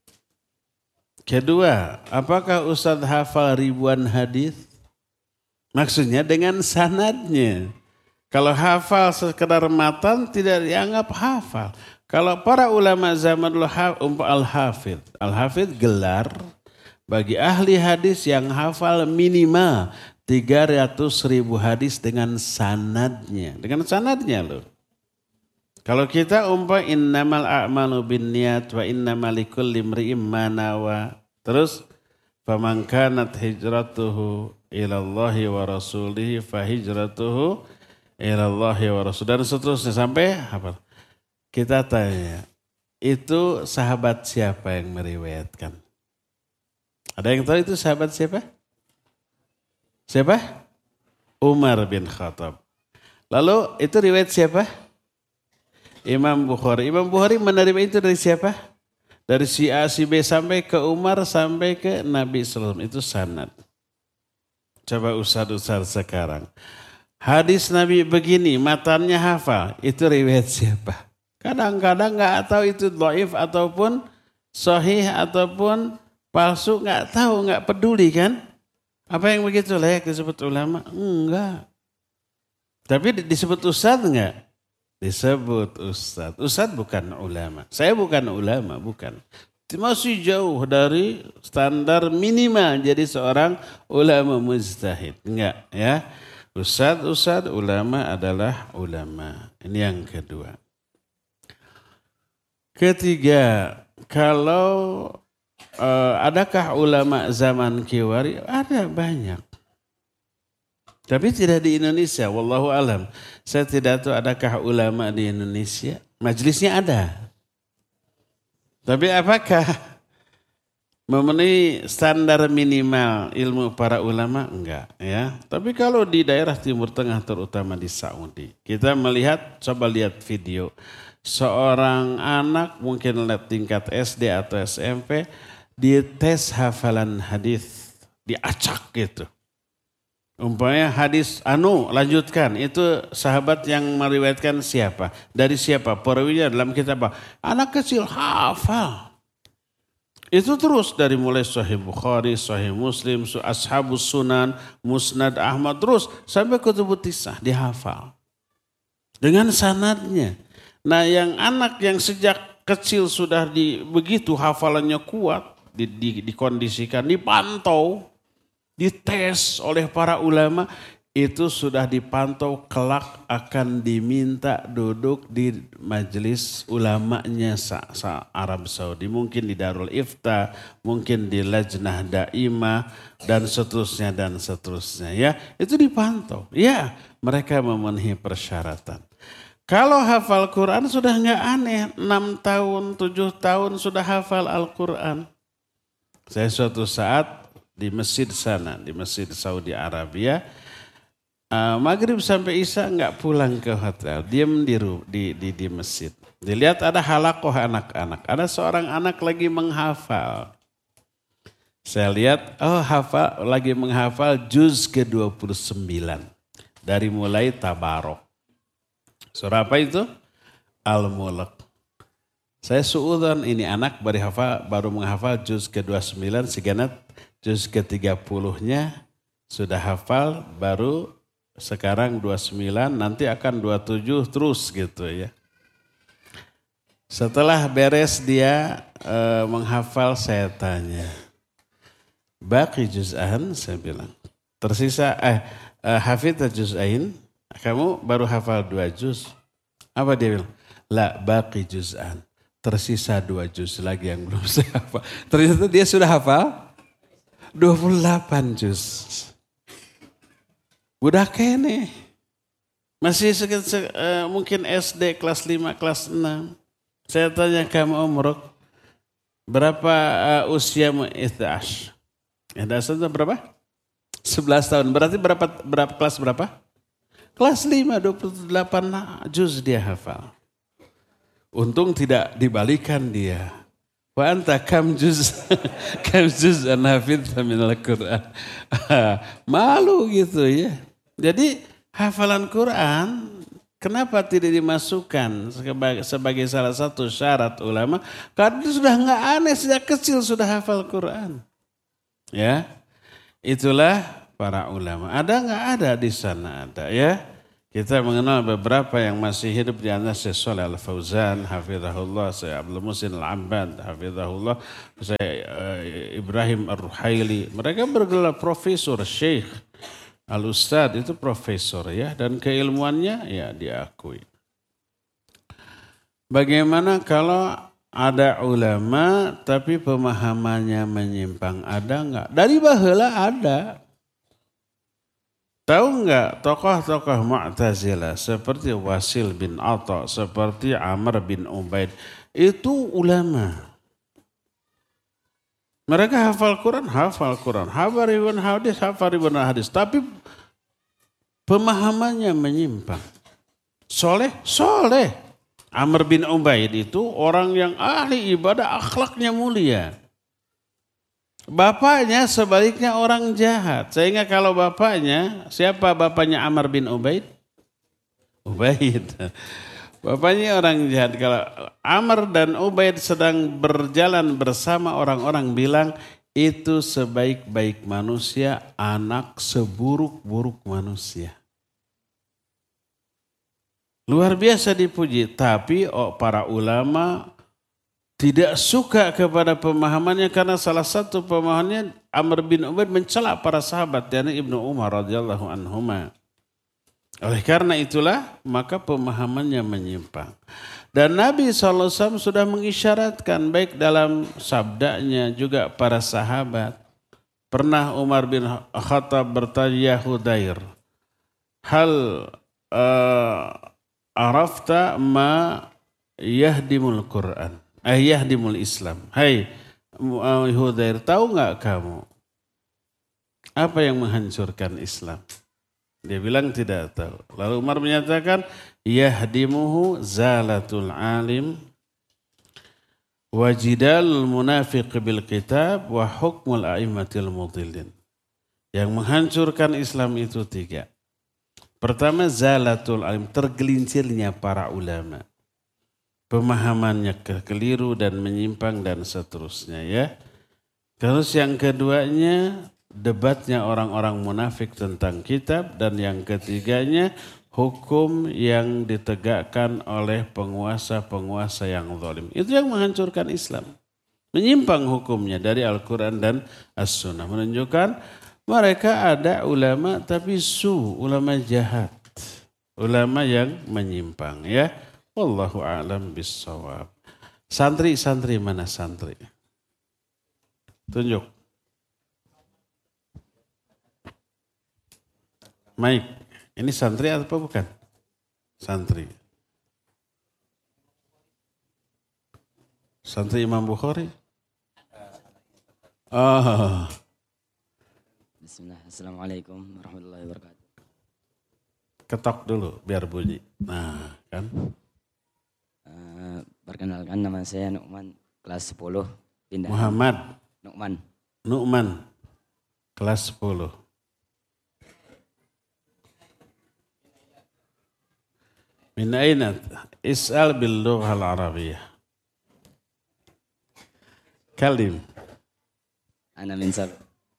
Kedua, apakah ustadz hafal ribuan hadis? Maksudnya dengan sanadnya. Kalau hafal sekedar matan tidak dianggap hafal. Kalau para ulama zaman dulu al-hafidh. Al-hafidh gelar bagi ahli hadis yang hafal minimal 300.000 hadis dengan sanadnya. Dengan sanadnya loh. Kalau kita innamal a'malu binniyat wa innamal likulli imri'in ma nawa. Terus faman kanat hijratuhu ilallahi wa rasulihi fa hijratuhu ilallahi wa rasul, dan seterusnya sampai apa? Kita tanya, itu sahabat siapa yang meriwayatkan? Ada yang tahu itu sahabat siapa? Siapa? Umar bin Khattab. Lalu itu riwayat siapa? Imam Bukhari. Imam Bukhari menerima itu dari siapa? Dari si A, si B sampai ke Umar sampai ke Nabi SAW. Itu sanad. Coba ustaz-ustaz sekarang. Hadis Nabi begini, matanya hafal. Itu riwayat siapa? Kadang-kadang nggak tahu itu dhaif ataupun sahih ataupun palsu, nggak tahu, nggak peduli kan? Apa yang begitu layak disebut ulama? Enggak. Tapi disebut ustaz enggak? Disebut ustaz. Ustaz bukan ulama. Saya bukan ulama, bukan. Masih jauh dari standar minimal jadi seorang ulama mujtahid. Enggak ya. Ustaz, ulama adalah ulama. Ini yang kedua. Ketiga, kalau adakah ulama zaman Kiwari? Ada banyak. Tapi tidak di Indonesia, wallahu alam. Saya tidak tahu adakah ulama di Indonesia. Majelisnya ada. Tapi apakah memenuhi standar minimal ilmu para ulama? Enggak ya. Tapi kalau di daerah Timur Tengah terutama di Saudi, kita melihat, coba lihat video. Seorang anak mungkin tingkat SD atau SMP dites hafalan hadis, diacak gitu. Umpamanya hadis lanjutkan, itu sahabat yang meriwayatkan siapa? Dari siapa? Perawinya dalam kitab apa? Anak kecil hafal. Itu terus dari mulai Sahih Bukhari, Sahih Muslim, Ashabus Sunan, Musnad Ahmad, terus sampai Kutubut Tisah dihafal. Dengan sanadnya. Nah yang anak yang sejak kecil sudah begitu hafalannya kuat, dikondisikan, dipantau, dites oleh para ulama, itu sudah dipantau kelak akan diminta duduk di majelis ulamanya Arab Saudi. Mungkin di Darul Ifta, mungkin di Lajnah Daimah, dan seterusnya dan seterusnya. Ya, itu dipantau. Ya, mereka memenuhi persyaratan. Kalau hafal Quran sudah nggak aneh, 6 tahun, 7 tahun sudah hafal Al-Quran. Saya suatu saat di masjid sana, di masjid Saudi Arabia, maghrib sampai isya nggak pulang ke hotel, diam di masjid. Dilihat ada halakoh anak-anak, ada seorang anak lagi menghafal. Saya lihat, lagi menghafal juz ke-29 dari mulai Tabarok. Surah apa itu? Al-Mulk. Saya suudzon ini anak baru menghafal juz ke-29, segenap juz ke-30-nya sudah hafal, baru sekarang 29, nanti akan 27 terus gitu ya. Setelah beres dia menghafal, saya tanya, baqi juz'an, saya bilang. Tersisa, hafidh juz'ain, kamu baru hafal 2 juz. Apa dia bilang? La baqi juz'an, tersisa 2 juz lagi yang belum saya hafal. Ternyata dia sudah hafal 28 juz. Budak kene. Masih mungkin SD kelas 5, kelas 6. Saya tanya, kamu umruk berapa usiamu? 11. Itu berapa? 11 tahun. Berarti berapa kelas berapa? Kelas 5, 28 juz dia hafal. Untung tidak dibalikan dia. Wa anta kam juz an hafidha minal Qur'an. Malu gitu ya. Jadi hafalan Quran kenapa tidak dimasukkan sebagai salah satu syarat ulama? Karena itu sudah nggak aneh, sejak kecil sudah hafal Quran. Ya, itulah para ulama. Ada nggak? Ada di sana ada ya. Kita mengenal beberapa yang masih hidup di antara Syekh Shalih Al-Fauzan, hafizahullah, Syekh Abdul Muhsin Al-Abbad, hafizahullah, Syekh Ibrahim Ar-Ruhaili. Mereka bergelar profesor, Syekh Al-Ustad itu profesor ya, dan keilmuannya ya diakui. Bagaimana kalau ada ulama tapi pemahamannya menyimpang, ada enggak? Dari baheula ada. Tahu enggak tokoh-tokoh Mu'tazilah seperti Wasil bin Atha, seperti Amr bin Ubaid, itu ulama. Mereka hafal Quran, hafal ribuan hadis, tapi pemahamannya menyimpang. Soleh. Amr bin Ubaid itu orang yang ahli ibadah, akhlaknya mulia. Bapaknya sebaliknya orang jahat. Sehingga kalau bapaknya, siapa bapaknya Amr bin Ubaid? Ubaid. Bapaknya orang jahat. Kalau Amr dan Ubaid sedang berjalan bersama, orang-orang bilang itu sebaik-baik manusia, anak seburuk-buruk manusia. Luar biasa dipuji. Tapi para ulama tidak suka kepada pemahamannya karena salah satu pemahamannya Amr bin Ubaid mencela para sahabat yakni Ibnu Umar radhiyallahu anhuma. Oleh karena itulah maka pemahamannya menyimpang. Dan Nabi SAW sudah mengisyaratkan baik dalam sabdanya juga para sahabat. Pernah Umar bin Khattab bertanya, Hudair, hal arafta ma yahdimul Quran? Yahdimul Islam. Hai Hudair, tahu nggak kamu apa yang menghancurkan Islam? Dia bilang tidak tahu. Lalu Umar menyatakan, yahdimuhu zalatul alim wajidal munafiq bil kitab wa hukmul a'immatil mudillin. Yang menghancurkan Islam itu 3. Pertama, zalatul alim, tergelincirnya para ulama. Pemahamannya keliru dan menyimpang dan seterusnya ya. Terus yang keduanya debatnya orang-orang munafik tentang kitab, dan yang ketiganya hukum yang ditegakkan oleh penguasa-penguasa yang zalim. Itu yang menghancurkan Islam. Menyimpang hukumnya dari Al-Quran dan As-Sunnah. Menunjukkan mereka ada ulama tapi ulama jahat. Ulama yang menyimpang ya. Wallahu a'lam bissawab. Santri mana santri? Tunjuk. Mike, ini santri atau bukan? Santri. Santri Imam Bukhari? Oh. Bismillah. Assalamualaikum warahmatullahi wabarakatuh. Ketok dulu biar bunyi. Nah, kan? Perkenalkan, nama saya Nu'man, kelas 10. Pindah. Muhammad. Nu'man. Kelas 10. Min aina? Is'al bil lughah al-arabiyyah. Kalim. Ana min sab.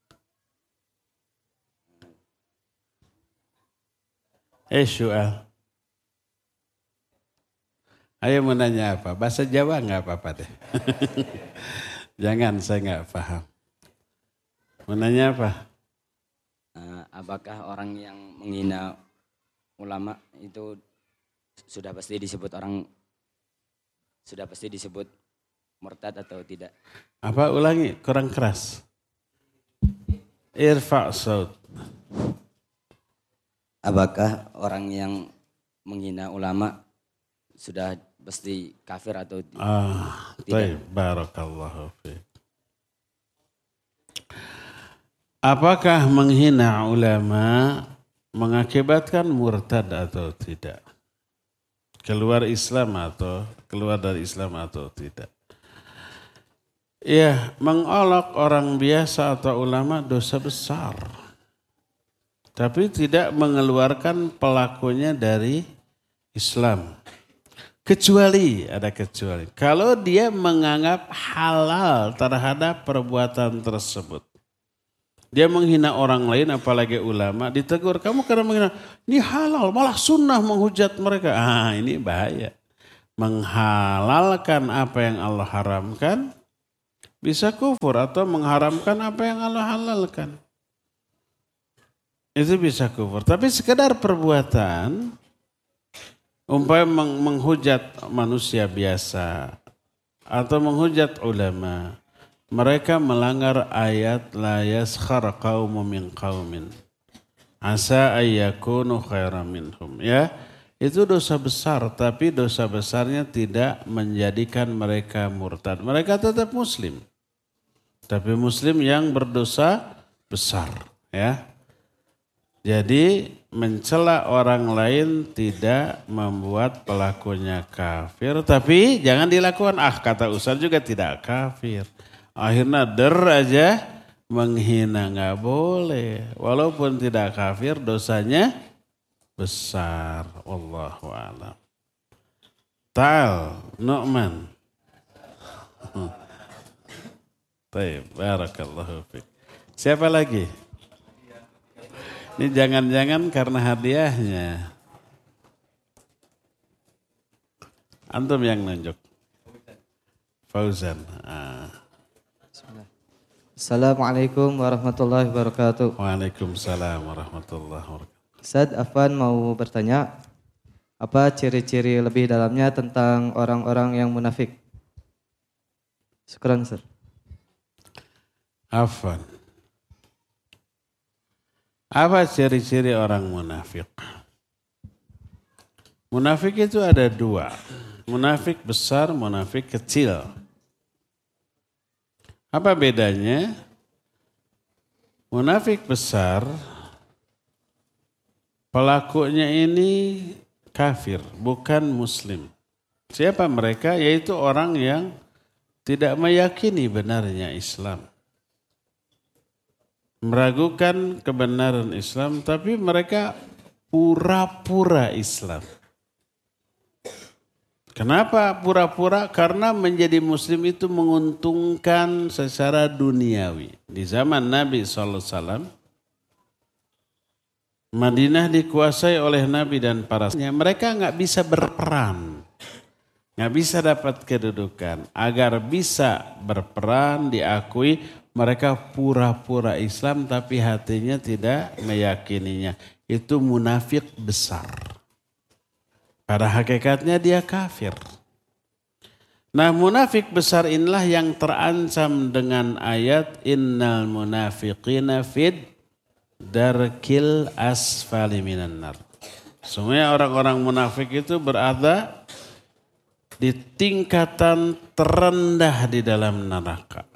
Su'al. Ayo mau nanya apa? Bahasa Jawa nggak apa-apa deh. Jangan, saya nggak paham. Mau nanya apa? Apakah orang yang menghina ulama itu sudah pasti disebut murtad atau tidak? Apa, ulangi, kurang keras. Irfa' saut. Apakah orang yang menghina ulama sudah pasti kafir atau tidak? Baik, barakallahu fiik. Apakah menghina ulama mengakibatkan murtad atau tidak? Keluar dari Islam atau tidak? Ya, mengolok orang biasa atau ulama dosa besar. Tapi tidak mengeluarkan pelakunya dari Islam. Kecuali. Kalau dia menganggap halal terhadap perbuatan tersebut. Dia menghina orang lain apalagi ulama, ditegur, kamu karena menghina, ini halal, malah sunnah menghujat mereka. Ini bahaya. Menghalalkan apa yang Allah haramkan, bisa kufur atau mengharamkan apa yang Allah halalkan. Itu bisa kufur. Tapi sekedar perbuatan, umpama menghujat manusia biasa atau menghujat ulama, mereka melanggar ayat la yaskhar qaumun min qaumin asa ayyakunu khairan minhum. Ya, itu dosa besar, tapi dosa besarnya tidak menjadikan mereka murtad. Mereka tetap muslim. Tapi muslim yang berdosa besar, ya. Jadi mencela orang lain tidak membuat pelakunya kafir, tapi jangan dilakukan. Kata Ustaz juga tidak kafir. Akhirnya aja menghina, nggak boleh. Walaupun tidak kafir, dosanya besar. Wallahu a'lam. Ta'al Nu'man. Baik, barakallahu fiik. Siapa lagi? Ini jangan-jangan karena hadiahnya. Antum yang nunjuk. Fauzan. Assalamualaikum warahmatullahi wabarakatuh. Waalaikumsalam warahmatullahi wabarakatuh. Ustaz Afan mau bertanya, apa ciri-ciri lebih dalamnya tentang orang-orang yang munafik? Syukran, Ustaz. Afan. Apa ciri-ciri orang munafik? Munafik itu ada dua. Munafik besar, munafik kecil. Apa bedanya? Munafik besar, pelakunya ini kafir, bukan muslim. Siapa mereka? Yaitu orang yang tidak meyakini benarnya Islam. Meragukan kebenaran Islam, tapi mereka pura-pura Islam. Kenapa pura-pura? Karena menjadi muslim itu menguntungkan secara duniawi. Di zaman Nabi SAW, Madinah dikuasai oleh Nabi dan para sahabatnya. Mereka nggak bisa berperan, nggak bisa dapat kedudukan. Agar bisa berperan, diakui, mereka pura-pura Islam tapi hatinya tidak meyakininya. Itu munafik besar. Pada hakikatnya dia kafir. Nah, munafik besar inilah yang terancam dengan ayat innal munafiqina fid darkil asfali minan nar. Semuanya orang-orang munafik itu berada di tingkatan terendah di dalam neraka.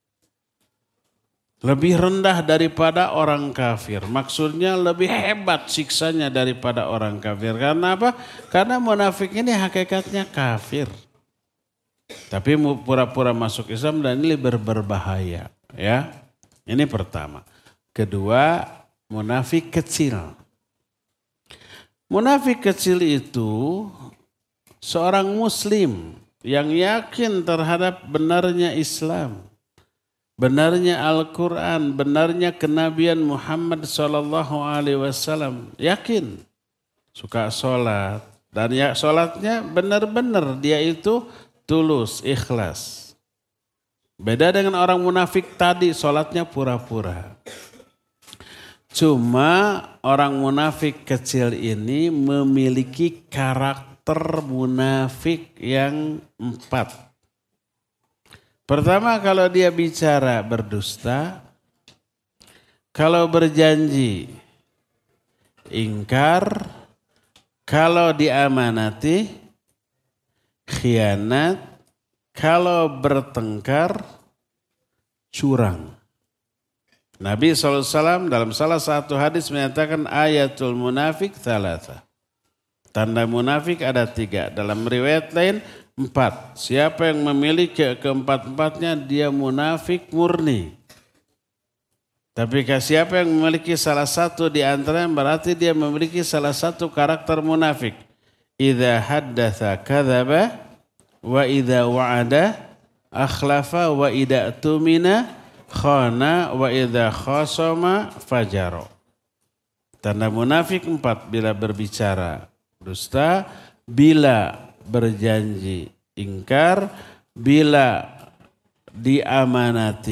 Lebih rendah daripada orang kafir. Maksudnya lebih hebat siksanya daripada orang kafir. Karena apa? Karena munafik ini hakikatnya kafir. Tapi pura-pura masuk Islam dan ini lebih berbahaya. Ya, ini pertama. Kedua, munafik kecil. Munafik kecil itu seorang muslim yang yakin terhadap benarnya Islam. Benarnya Al-Quran, benarnya kenabian Muhammad SAW. Yakin, suka sholat. Dan ya sholatnya benar-benar dia itu tulus, ikhlas. Beda dengan orang munafik tadi, sholatnya pura-pura. Cuma orang munafik kecil ini memiliki karakter munafik yang 4. Pertama, kalau dia bicara berdusta, kalau berjanji ingkar, kalau diamanati khianat, kalau bertengkar curang. Nabi SAW dalam salah satu hadis menyatakan ayatul munafik 3. Tanda munafik ada 3. Dalam riwayat lain 4. Siapa yang memiliki keempat-empatnya dia munafik murni. Tapi siapa yang memiliki salah satu di antaranya berarti dia memiliki salah satu karakter munafik. Idza haddatsa kadzaba wa idza wa'ada akhlafa wa idza tumina khana wa idza khasama fajaro. Tanda munafik 4, bila berbicara dusta, bila berjanji ingkar, bila diamanati